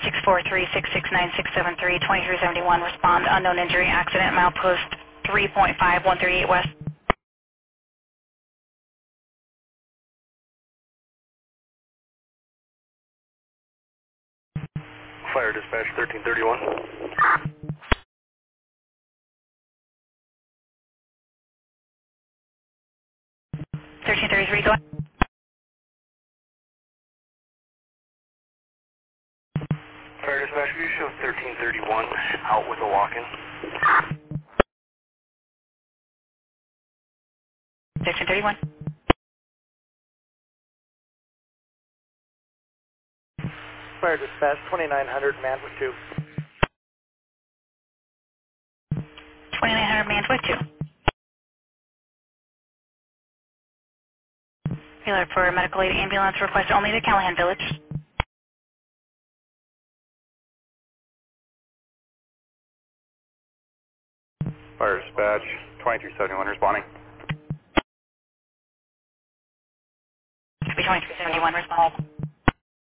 643-669-673, 2371, respond, unknown injury, accident, milepost 3.5, 138 West. Fire dispatch 1331. 1333, go ahead. Fire dispatch, view show 1331, out with a walk-in. 1331. Fire dispatch 2900, manned with 2. 2900 manned with 2. Alert for medical aid ambulance request only to Callahan Village. Fire dispatch 2371, responding. Copy 2371, respond.